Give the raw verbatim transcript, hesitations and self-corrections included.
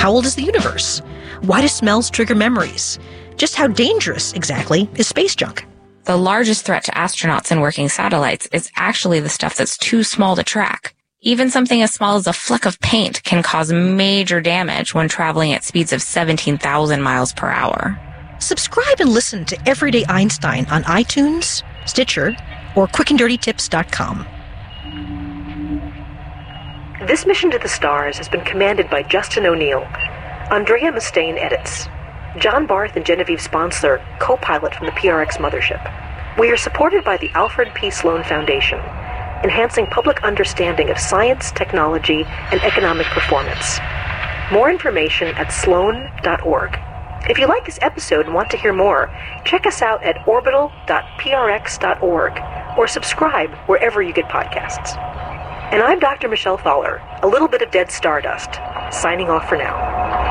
How old is the universe? Why do smells trigger memories? Just how dangerous, exactly, is space junk? The largest threat to astronauts and working satellites is actually the stuff that's too small to track. Even something as small as a fleck of paint can cause major damage when traveling at speeds of seventeen thousand miles per hour. Subscribe and listen to Everyday Einstein on iTunes, Stitcher, or quick and dirty tips dot com. This mission to the stars has been commanded by Justin O'Neill. Andrea Mustaine edits. John Barth and Genevieve Sponsler co-pilot from the P R X mothership. We are supported by the Alfred P. Sloan Foundation, enhancing public understanding of science, technology, and economic performance. More information at sloan dot org. If you like this episode and want to hear more, check us out at orbital dot p r x dot org or subscribe wherever you get podcasts. And I'm Doctor Michelle Thaller, a little bit of dead stardust, signing off for now.